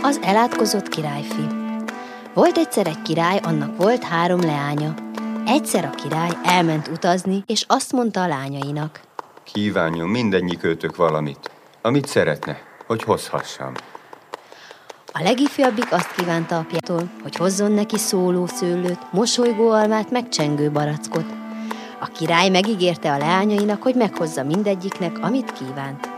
Az elátkozott királyfi. Volt egyszer egy király, annak volt 3 leánya. Egyszer a király elment utazni, és azt mondta a lányainak: kívánjon mindennyikötök valamit, amit szeretne, hogy hozhassam. A legifjabbik azt kívánta apjától, hogy hozzon neki szőlőt, mosolygóalmát, meg csengő barackot. A király megígérte a leányainak, hogy meghozza mindegyiknek, amit kívánt.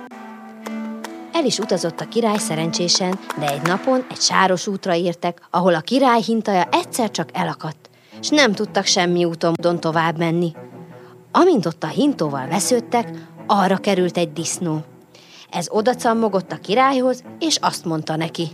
El is utazott a király szerencsésen, de egy napon egy sáros útra értek, ahol a király hintaja egyszer csak elakadt, s nem tudtak semmi úton tovább menni. Amint ott a hintóval vesződtek, arra került egy disznó. Ez odacammogott a királyhoz, és azt mondta neki: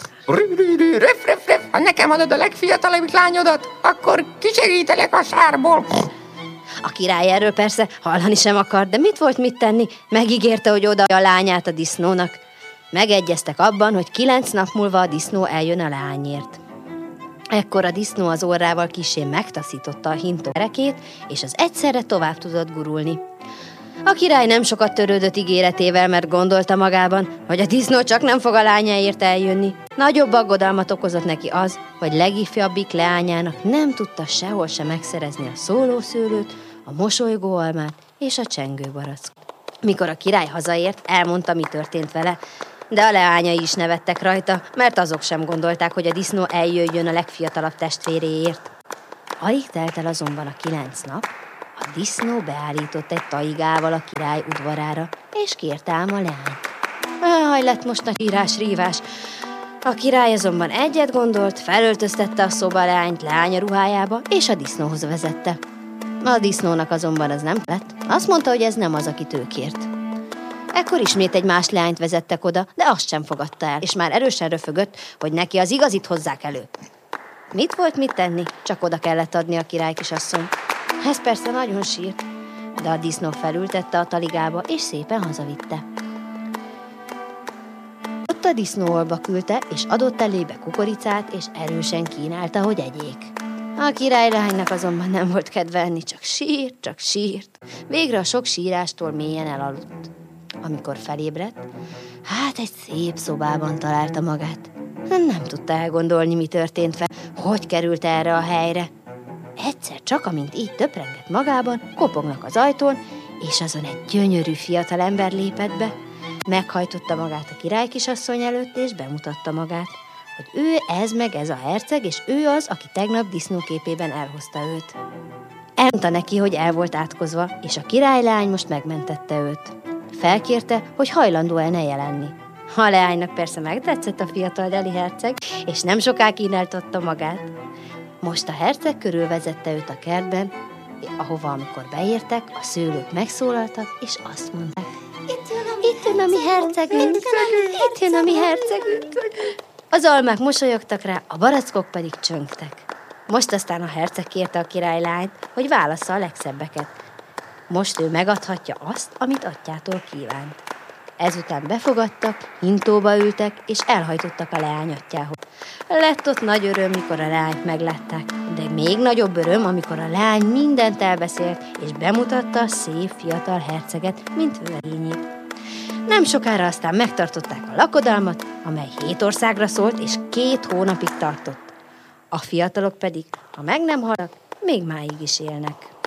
Röf, ha nekem adod a legfiatalabb lányodat, akkor kisegítelek a sárból. A király erről persze hallani sem akart, de mit volt mit tenni? Megígérte, hogy odaadja a lányát a disznónak. Megegyeztek abban, hogy 9 nap múlva a disznó eljön a lányért. Ekkor a disznó az orrával kissé megtaszította a hintó kerekét, és az egyszerre tovább tudott gurulni. A király nem sokat törődött ígéretével, mert gondolta magában, hogy a disznó csak nem fog a lányáért eljönni. Nagyobb aggodalmat okozott neki az, hogy legifjabbik leányának nem tudta sehol sem megszerezni a szőlőt, a mosolygóalmát és a csengőbarackot. Mikor a király hazaért, elmondta, mi történt vele, de a leányai is nevettek rajta, mert azok sem gondolták, hogy a disznó eljöjjön a legfiatalabb testvéréért. Alig telt el azonban a 9 nap, a disznó beállított egy taigával a király udvarára, és kérte ám a leányt. Lett most a sírás-rívás. A király azonban egyet gondolt, felöltöztette a szobalányt leánya ruhájába, és a disznóhoz vezette. A disznónak azonban az nem lett. Azt mondta, hogy ez nem az, akit ő kért. Ekkor ismét egy más leányt vezettek oda, de azt sem fogadta el, és már erősen röfögött, hogy neki az igazit hozzák elő. Mit volt mit tenni? Csak oda kellett adni a király kisasszony. Ez persze nagyon sírt, de a disznó felültette a taligába, és szépen hazavitte. Ott a disznó olba küldte, és adott elébe kukoricát, és erősen kínálta, hogy egyék. A királylánynak azonban nem volt kedve enni, csak sírt. Végre a sok sírástól mélyen elaludt. Amikor felébredt, egy szép szobában találta magát. Nem tudta elgondolni, mi történt fel, hogy került erre a helyre. Egyszer csak, amint így töprengett magában, kopognak az ajtón, és azon egy gyönyörű fiatal ember lépett be. Meghajtotta magát a királykisasszony előtt, és bemutatta magát, hogy ő ez a herceg, és ő az, aki tegnap disznóképében elhozta őt. Elmondta neki, hogy el volt átkozva, és a királylány most megmentette őt. Felkérte, hogy hajlandó-e ne jelenni. A leánynak persze megtetszett a fiatal deli herceg, és nem soká kínáltatta magát. Most a herceg körülvezette őt a kertben, ahova amikor beértek, a szőlők megszólaltak, és azt mondták: Itt jön a mi hercegünk! Itt jön a mi hercegünk! Az almák mosolyogtak rá, a barackok pedig csöngtek. Most aztán a herceg kérte a királylányt, hogy válassza a legszebbeket. Most ő megadhatja azt, amit atyától kívánt. Ezután befogadtak, hintóba ültek, és elhajtottak a leány atyához. Lett ott nagy öröm, mikor a leányt meglátták, de még nagyobb öröm, amikor a leány mindent elbeszélt, és bemutatta a szép fiatal herceget, mint vőlegényét. Nem sokára aztán megtartották a lakodalmat, amely 7 országra szólt, és 2 hónapig tartott. A fiatalok pedig, ha meg nem halnak, még máig is élnek.